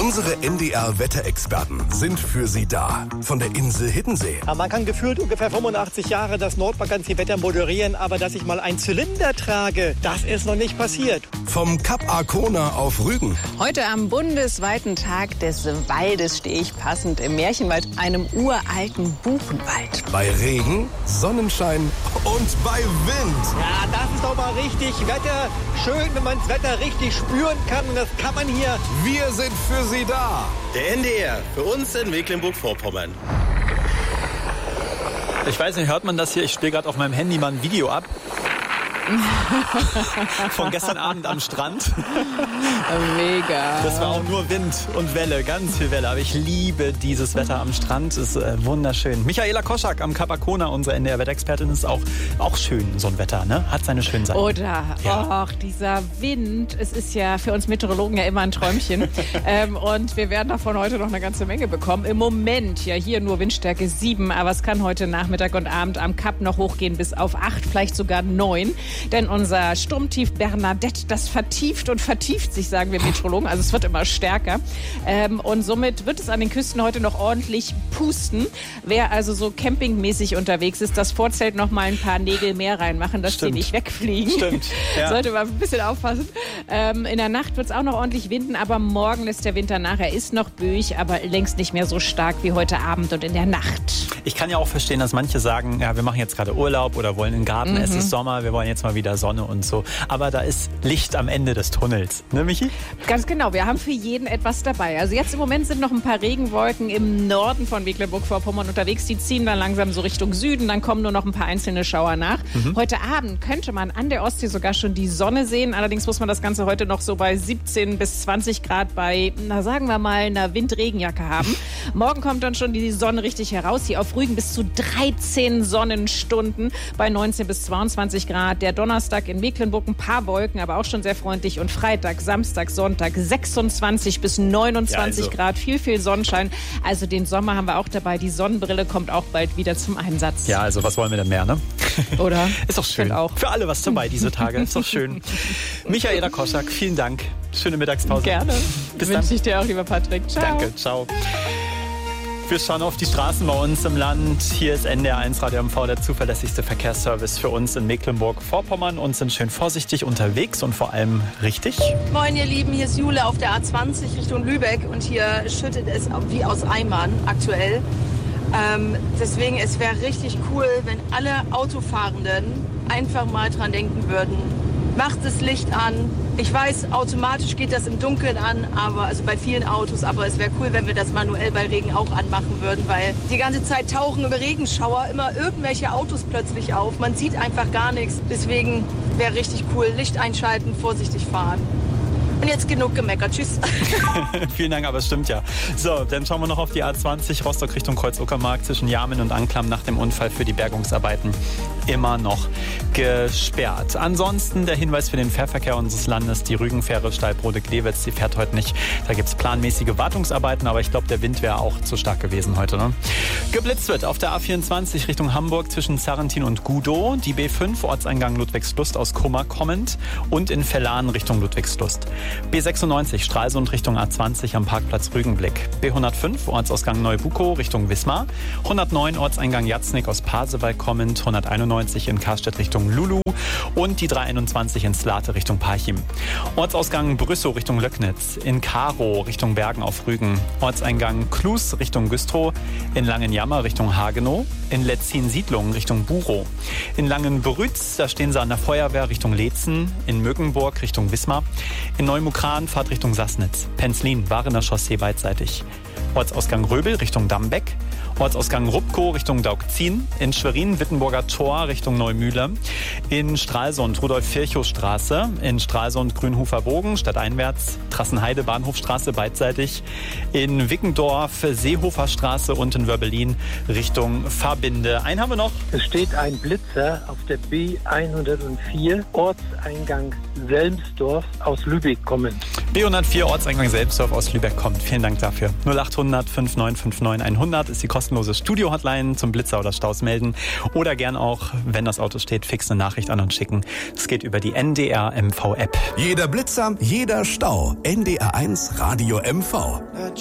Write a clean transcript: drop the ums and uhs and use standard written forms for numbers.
Unsere NDR-Wetterexperten sind für Sie da. Von der Insel Hiddensee. Ja, man kann gefühlt ungefähr 85 Jahre das Nordmagazin-Wetter moderieren, aber dass ich mal einen Zylinder trage, das ist noch nicht passiert. Vom Kap Arkona auf Rügen. Heute am bundesweiten Tag des Waldes stehe ich passend im Märchenwald, einem uralten Buchenwald. Bei Regen, Sonnenschein und bei Wind. Ja, das ist doch mal richtig Wetter. Schön, wenn man das Wetter richtig spüren kann. Und das kann man hier. Wir sind für Sie da. Der NDR, für uns in Mecklenburg-Vorpommern. Ich weiß nicht, hört man das hier? Ich spiele gerade auf meinem Handy mal ein Video ab. Von gestern Abend am Strand. Mega. Das war auch nur Wind und Welle, ganz viel Welle. Aber ich liebe dieses Wetter am Strand, ist wunderschön. Michaela Koschak am Kap Arkona, unsere NDR-Wetterexpertin, ist auch schön, so ein Wetter, ne? Hat seine schönen Seiten. Oder, ja. Dieser Wind, es ist ja für uns Meteorologen ja immer ein Träumchen. Und wir werden davon heute noch eine ganze Menge bekommen. Im Moment ja hier nur Windstärke 7, aber es kann heute Nachmittag und Abend am Kap noch hochgehen bis auf 8, vielleicht sogar 9. Denn unser Sturmtief Bernadette, das vertieft und vertieft sich, sagen wir Meteorologen. Also es wird immer stärker. Und somit wird es an den Küsten heute noch ordentlich pusten. Wer also so campingmäßig unterwegs ist, das Vorzelt noch mal ein paar Nägel mehr reinmachen, dass die nicht wegfliegen. Stimmt. Ja. Sollte man ein bisschen aufpassen. In der Nacht wird es auch noch ordentlich winden, aber morgen lässt der Winter nach. Er ist noch böig, aber längst nicht mehr so stark wie heute Abend und in der Nacht. Ich kann ja auch verstehen, dass manche sagen, ja, wir machen jetzt gerade Urlaub oder wollen in den Garten, es ist Sommer, wir wollen jetzt mal wieder Sonne und so. Aber da ist Licht am Ende des Tunnels. Ne, Michi? Ganz genau, wir haben für jeden etwas dabei. Also jetzt im Moment sind noch ein paar Regenwolken im Norden von Mecklenburg-Vorpommern unterwegs. Die ziehen dann langsam so Richtung Süden. Dann kommen nur noch ein paar einzelne Schauer nach. Heute Abend könnte man an der Ostsee sogar schon die Sonne sehen. Allerdings muss man das Ganze heute noch so bei 17 bis 20 Grad bei, sagen wir mal, einer Windregenjacke haben. Morgen kommt dann schon die Sonne richtig heraus. Hier auf Rügen bis zu 13 Sonnenstunden bei 19 bis 22 Grad. Der Donnerstag in Mecklenburg ein paar Wolken, aber auch schon sehr freundlich. Und Freitag, Samstag, Sonntag 26 bis 29 Grad. Viel Sonnenschein. Also den Sommer haben wir auch dabei. Die Sonnenbrille kommt auch bald wieder zum Einsatz. Ja, also was wollen wir denn mehr, ne? Oder? Ist doch schön. Auch. Für alle was dabei diese Tage. Ist doch schön. Michaela Koschak, vielen Dank. Schöne Mittagspause. Gerne. Bis dann. Wünsche ich dir auch, lieber Patrick. Ciao. Danke, ciao. Wir schauen auf die Straßen bei uns im Land. Hier ist NDR1 Radio MV, der zuverlässigste Verkehrsservice für uns in Mecklenburg-Vorpommern und sind schön vorsichtig unterwegs und vor allem richtig. Moin ihr Lieben, hier ist Jule auf der A20 Richtung Lübeck und hier schüttet es wie aus Eimern aktuell. Deswegen, es wäre richtig cool, wenn alle Autofahrenden einfach mal dran denken würden. Macht das Licht an. Ich weiß, automatisch geht das im Dunkeln an, also bei vielen Autos, aber es wäre cool, wenn wir das manuell bei Regen auch anmachen würden, weil die ganze Zeit tauchen über Regenschauer immer irgendwelche Autos plötzlich auf. Man sieht einfach gar nichts. Deswegen wäre richtig cool, Licht einschalten, vorsichtig fahren. Und jetzt genug gemeckert. Tschüss. Vielen Dank, aber es stimmt ja. So, dann schauen wir noch auf die A20 Rostock Richtung Kreuz-Uckermark zwischen Jarmen und Anklam nach dem Unfall für die Bergungsarbeiten immer noch gesperrt. Ansonsten der Hinweis für den Fährverkehr unseres Landes, die Rügenfähre Stallbrode-Glewitz, die fährt heute nicht. Da gibt es planmäßige Wartungsarbeiten, aber ich glaube, der Wind wäre auch zu stark gewesen heute. Ne? Geblitzt wird auf der A24 Richtung Hamburg zwischen Sarrentin und Gudow, die B5 Ortseingang Ludwigslust aus Kummer kommend und in Vellan Richtung Ludwigslust. B96 Stralsund Richtung A20 am Parkplatz Rügenblick. B105 Ortsausgang Neubukow Richtung Wismar. 109 Ortseingang Jatznik aus Pasewalk kommend. 191 in Karstedt Richtung Lulu. Und die 321 in Slate Richtung Parchim. Ortsausgang Brüssow Richtung Löcknitz. In Karow Richtung Bergen auf Rügen. Ortseingang Klus Richtung Güstrow. In Langenjammer Richtung Hagenow. In Letzin-Siedlung Richtung Burow. In Langenbrütz, da stehen sie an der Feuerwehr Richtung Leetzen. In Möckenburg Richtung Wismar. In Neumukran Fahrt Richtung Sassnitz. Penzlin, Warener Chaussee beidseitig. Ortsausgang Röbel Richtung Dambeck. Ortsausgang Rupkow Richtung Daugzin. In Schwerin Wittenburger Tor Richtung Neumühle. In Stralsund Rudolf-Virchow-Straße. In Stralsund Grünhofer Bogen stadteinwärts. Trassenheide Bahnhofstraße beidseitig. In Wickendorf Seehofer Straße und in Wörbelin Richtung Verbinde. Einen haben wir noch. Es steht ein Blitzer auf der B104 Ortseingang Selmsdorf aus Lübeck kommend. B104 Ortseingang Selbstdorf aus Lübeck kommt. Vielen Dank dafür. 0800 5959 100 ist die kostenlose Studio-Hotline zum Blitzer oder Staus melden. Oder gern auch, wenn das Auto steht, fix eine Nachricht an uns schicken. Es geht über die NDR MV-App. Jeder Blitzer, jeder Stau. NDR1 Radio MV.